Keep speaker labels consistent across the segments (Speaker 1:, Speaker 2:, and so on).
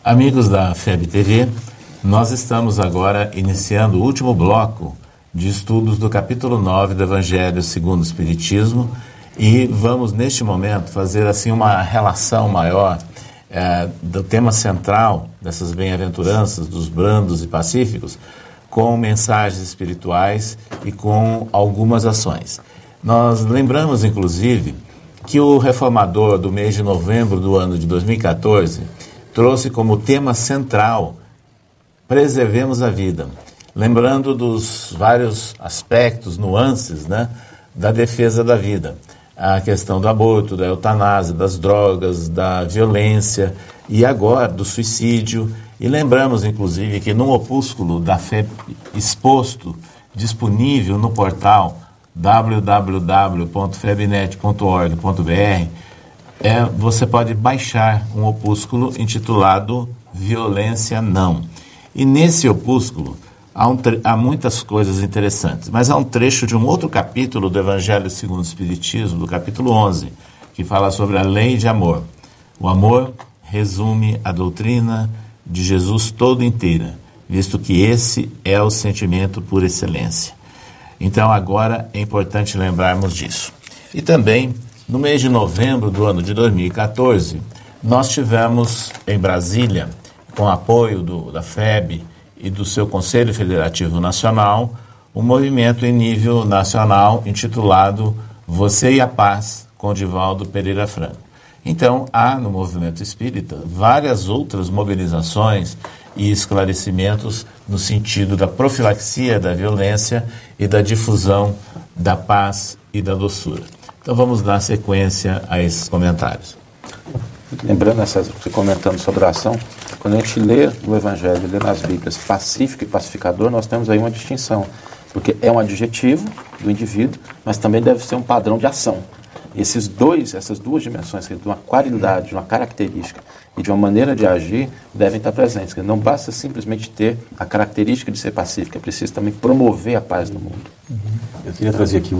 Speaker 1: Amigos da FEB TV, nós estamos agora iniciando o último bloco de estudos do capítulo 9 do Evangelho segundo o Espiritismo e vamos, neste momento, fazer assim uma relação maior do tema central dessas bem-aventuranças, dos brandos e pacíficos, com mensagens espirituais e com algumas ações. Nós lembramos, inclusive, que o reformador do mês de novembro do ano de 2014 trouxe como tema central preservemos a vida, lembrando dos vários aspectos, nuances, né, da defesa da vida. A questão do aborto, da eutanásia, das drogas, da violência e agora do suicídio. E lembramos, inclusive, que num opúsculo da FEB exposto, disponível no portal www.febnet.org.br, você pode baixar um opúsculo intitulado Violência Não. E nesse opúsculo há muitas coisas interessantes, mas há um trecho de um outro capítulo do Evangelho segundo o Espiritismo, do capítulo 11, que fala sobre a lei de amor. O amor resume a doutrina de Jesus toda inteira, visto que esse é o sentimento por excelência. Então agora é importante lembrarmos disso. E também, no mês de novembro do ano de 2014, nós tivemos em Brasília, com apoio da FEB e do seu Conselho Federativo Nacional, um movimento em nível nacional intitulado Você e a Paz, com Divaldo Pereira Franco. Então, há no movimento espírita várias outras mobilizações e esclarecimentos no sentido da profilaxia da violência e da difusão da paz e da doçura. Então vamos dar sequência a esses comentários.
Speaker 2: Lembrando, você comentando sobre a ação, quando a gente lê no Evangelho, lê nas Bíblias pacífico e pacificador, nós temos aí uma distinção, porque é um adjetivo do indivíduo, mas também deve ser um padrão de ação. Essas duas dimensões, de uma qualidade, de uma característica e de uma maneira de agir, devem estar presentes. Não basta simplesmente ter a característica de ser pacífico, é preciso também promover a paz no mundo.
Speaker 3: Eu queria trazer aqui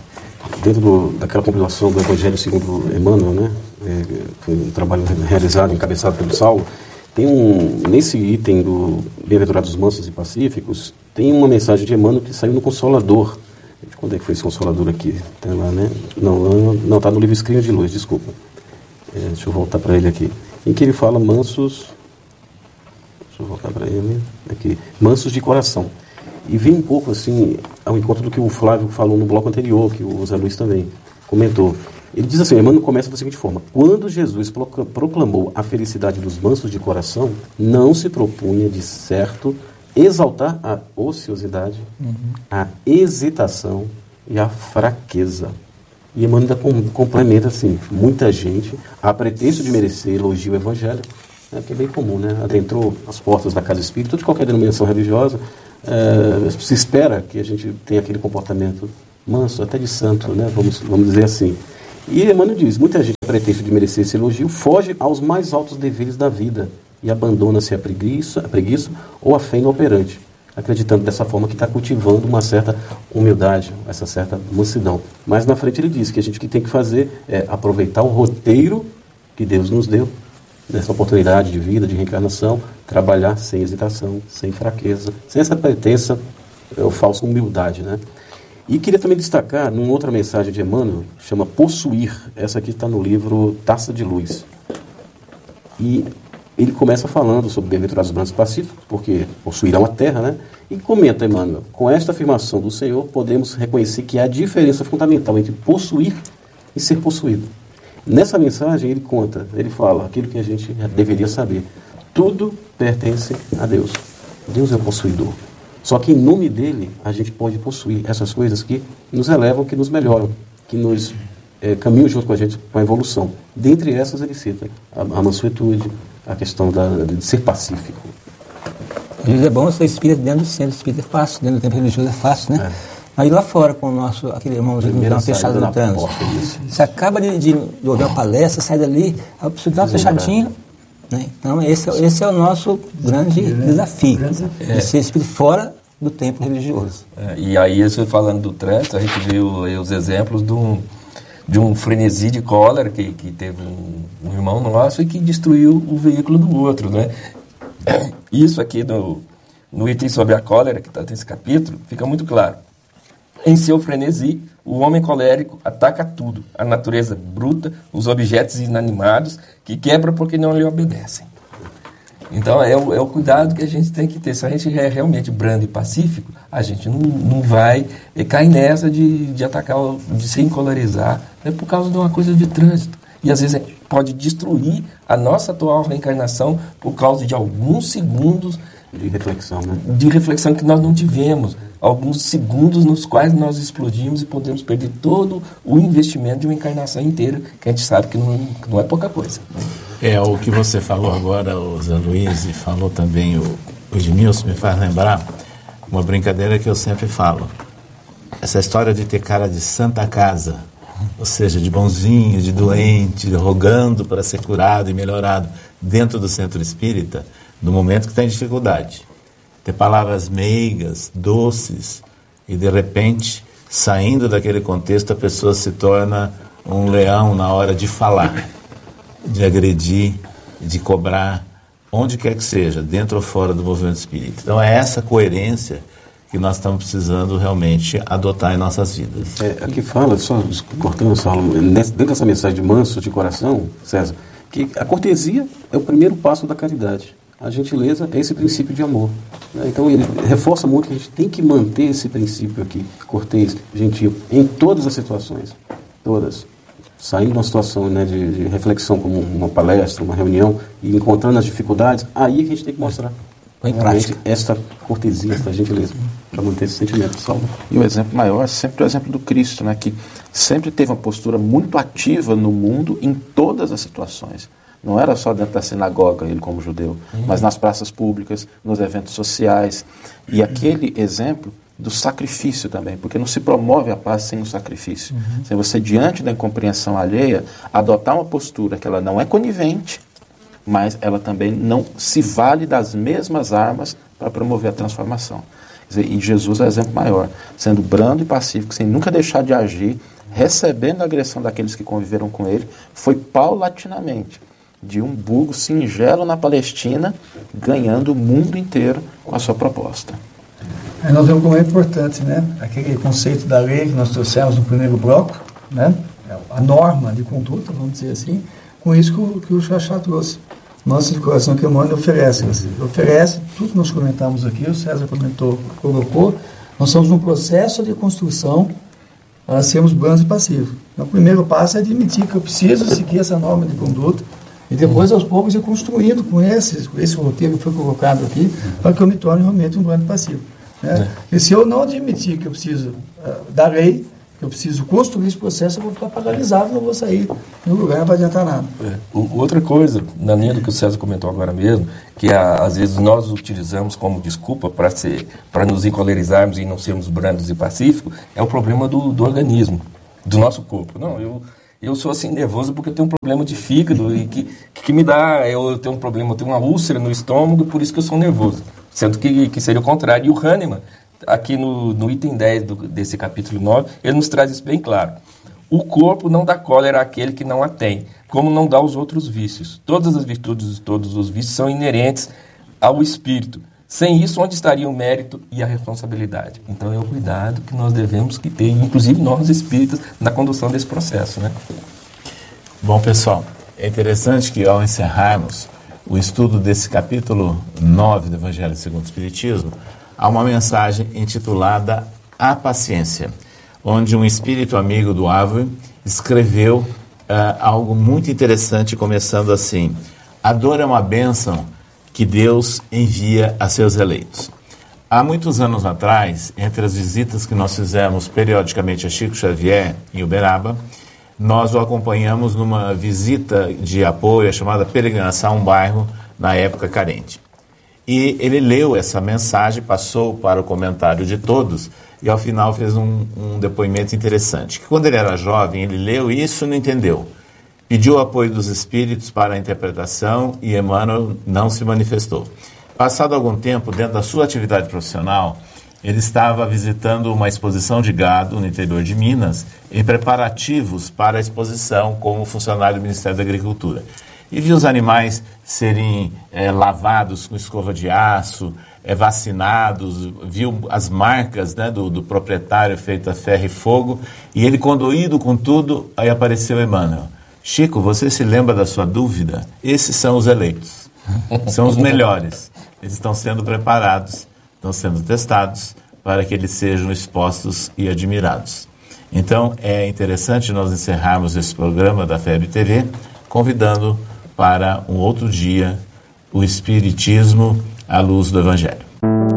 Speaker 3: dentro daquela compilação do Evangelho segundo Emmanuel, né? Foi um trabalho realizado, encabeçado pelo Saulo. Tem nesse item do Bem-aventurados mansos e pacíficos, tem uma mensagem de Emmanuel que saiu no Consolador. Quando é que foi esse Consolador aqui? Tem lá, né? Não, está no livro Escrinhos de Luz, desculpa. Deixa eu voltar para ele aqui. Em que ele fala mansos... Deixa eu voltar para ele. Aqui. Mansos de coração. E vem um pouco assim, ao encontro do que o Flávio falou no bloco anterior, que o Zé Luiz também comentou. Ele diz assim, Emmanuel começa da seguinte forma: quando Jesus proclamou a felicidade dos mansos de coração, não se propunha, de certo, exaltar a ociosidade, a hesitação e a fraqueza. E Emmanuel complementa assim, muita gente, a pretexto de merecer elogio evangélico, que é bem comum, né? Adentrou as portas da casa espírita, de qualquer denominação religiosa, se espera que a gente tenha aquele comportamento manso, até de santo, né? Vamos dizer assim. E Emmanuel diz, muita gente, a pretexto de merecer esse elogio, foge aos mais altos deveres da vida e abandona-se a preguiça ou a fé inoperante, acreditando dessa forma que está cultivando uma certa humildade, essa certa mansidão. Mas na frente ele diz que a gente o que tem que fazer é aproveitar o roteiro que Deus nos deu, nessa oportunidade de vida, de reencarnação, trabalhar sem hesitação, sem fraqueza, sem essa pretensa ou falsa humildade, né? E queria também destacar, numa outra mensagem de Emmanuel, chama Possuir, essa aqui está no livro Taça de Luz. E ele começa falando sobre bem-aventurados brandos pacíficos, porque possuirão a terra, né? E comenta, Emmanuel, com esta afirmação do Senhor, podemos reconhecer que há diferença fundamental entre possuir e ser possuído. Nessa mensagem ele fala aquilo que a gente deveria saber. Tudo pertence a Deus. Deus é o possuidor. Só que em nome dele a gente pode possuir essas coisas que nos elevam, que nos melhoram, que nos caminham junto com a gente com a evolução. Dentre essas ele cita a mansuetude, a questão de ser pacífico.
Speaker 4: Às vezes é bom ser espírita dentro do centro, espírita é fácil, dentro do tempo religioso é fácil, né? Aí lá fora, com aquele irmãozinho que dá uma fechada no trânsito. Você acaba de ouvir uma palestra, sai dali, aí precisa dar uma fechadinha. Né? Então esse é o nosso grande desafio. Ser espírito fora do tempo religioso.
Speaker 5: E aí, você falando do trânsito, a gente viu aí os exemplos de um frenesi de cólera que teve um irmão nosso e que destruiu o veículo do outro, né? Isso aqui no item sobre a cólera, que está nesse capítulo, fica muito claro. Em seu frenesi, o homem colérico ataca tudo, a natureza bruta, os objetos inanimados, que quebra porque não lhe obedecem. Então, é o cuidado que a gente tem que ter. Se a gente é realmente brando e pacífico, a gente não vai cair nessa de atacar, de se encolarizar, né, por causa de uma coisa de trânsito. E, às vezes, pode destruir a nossa atual reencarnação por causa de alguns segundos
Speaker 3: de reflexão, né?
Speaker 5: De reflexão que nós não tivemos. Alguns segundos nos quais nós explodimos e podemos perder todo o investimento de uma encarnação inteira, que a gente sabe que não é pouca coisa.
Speaker 1: O que você falou agora, o Zé Luiz, e falou também o Edmilson, me faz lembrar uma brincadeira que eu sempre falo. Essa história de ter cara de santa casa, ou seja, de bonzinho, de doente, rogando para ser curado e melhorado dentro do centro espírita, no momento que tem dificuldade. Ter palavras meigas, doces, e de repente, saindo daquele contexto, a pessoa se torna um leão na hora de falar, de agredir, de cobrar, onde quer que seja, dentro ou fora do movimento espírita. Então é essa coerência que nós estamos precisando realmente adotar em nossas vidas.
Speaker 3: Aqui fala, só cortando, Saulo, dentro dessa mensagem de manso de coração, César, que a cortesia é o primeiro passo da caridade. A gentileza é esse princípio de amor. Né? Então ele reforça muito que a gente tem que manter esse princípio aqui, cortês, gentil, em todas as situações. Todas. Saindo de uma situação, né, de reflexão, como uma palestra, uma reunião, e encontrando as dificuldades, aí que a gente tem que mostrar realmente essa cortesia, essa gentileza, para manter esse sentimento salvo.
Speaker 2: E o exemplo maior é sempre o exemplo do Cristo, né, que sempre teve uma postura muito ativa no mundo em todas as situações. Não era só dentro da sinagoga, ele como judeu, mas nas praças públicas, nos eventos sociais. E aquele exemplo do sacrifício também, porque não se promove a paz sem o sacrifício. Sem você, diante da incompreensão alheia, adotar uma postura que ela não é conivente, mas ela também não se vale das mesmas armas para promover a transformação. Quer dizer, e Jesus é o exemplo maior, sendo brando e pacífico, sem nunca deixar de agir, recebendo a agressão daqueles que conviveram com ele, foi paulatinamente, de um burgo singelo na Palestina, ganhando o mundo inteiro com a sua proposta.
Speaker 6: Aí nós vemos como é importante, né? Aquele conceito da lei que nós trouxemos no primeiro bloco, né? A norma de conduta, vamos dizer assim, com isso que o Xaxá trouxe. Nossa de coração que Emmanuel oferece. Oferece tudo que nós comentamos aqui, o César comentou, colocou. Nós estamos num processo de construção para sermos brandos e passivos. Então, o primeiro passo é admitir que eu preciso seguir essa norma de conduta, e depois, aos poucos, ir construindo com esse roteiro que foi colocado aqui, para que eu me torne realmente um grande passivo. Né? E se eu não admitir que eu preciso da lei, que eu preciso construir esse processo, eu vou ficar paralisado, não vou sair do lugar, não vai adiantar nada.
Speaker 5: Outra coisa, na linha do que o César comentou agora mesmo, que às vezes nós utilizamos como desculpa para nos encolerizarmos e não sermos brandos e pacíficos, é o problema do organismo, do nosso corpo. Não, eu sou assim nervoso porque eu tenho um problema de fígado e que me dá, eu tenho um problema, eu tenho uma úlcera no estômago, por isso que eu sou nervoso. Sendo que seria o contrário. E o Hahnemann, aqui no item 10 desse capítulo 9, ele nos traz isso bem claro. O corpo não dá cólera àquele que não a tem, como não dá os outros vícios. Todas as virtudes e todos os vícios são inerentes ao espírito. Sem isso, onde estaria o mérito e a responsabilidade? Então, é o cuidado que nós devemos que ter, inclusive nós espíritas, na condução desse processo, né?
Speaker 1: Bom, pessoal, é interessante que ao encerrarmos o estudo desse capítulo 9 do Evangelho segundo o Espiritismo, há uma mensagem intitulada A Paciência, onde um espírito amigo do Ávore escreveu algo muito interessante, começando assim: a dor é uma bênção que Deus envia a seus eleitos. Há muitos anos atrás, entre as visitas que nós fizemos periodicamente a Chico Xavier, em Uberaba, nós o acompanhamos numa visita de apoio chamada Peregrinação a um bairro, na época carente. E ele leu essa mensagem, passou para o comentário de todos, e ao final fez um depoimento interessante. Que quando ele era jovem, ele leu isso e não entendeu. Pediu o apoio dos espíritos para a interpretação e Emmanuel não se manifestou. Passado algum tempo, dentro da sua atividade profissional, ele estava visitando uma exposição de gado no interior de Minas, em preparativos para a exposição como funcionário do Ministério da Agricultura. E viu os animais serem lavados com escova de aço, vacinados, viu as marcas, né, do proprietário feito a ferro e fogo, e ele, condoído com tudo, aí apareceu Emmanuel. Chico, você se lembra da sua dúvida? Esses são os eleitos, são os melhores. Eles estão sendo preparados, estão sendo testados para que eles sejam expostos e admirados. Então, é interessante nós encerrarmos esse programa da FEB TV, convidando para um outro dia o Espiritismo à luz do Evangelho.